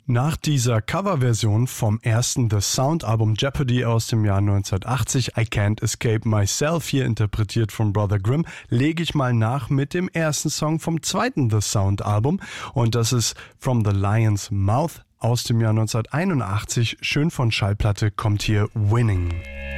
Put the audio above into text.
Nach dieser Coverversion vom ersten The Sound-Album Jeopardy aus dem Jahr 1980, I Can't Escape Myself, hier interpretiert von Brother Grimm, lege ich mal nach mit dem ersten Song vom zweiten The Sound-Album und das ist From the Lion's Mouth aus dem Jahr 1981. Schön von Schallplatte kommt hier Winning.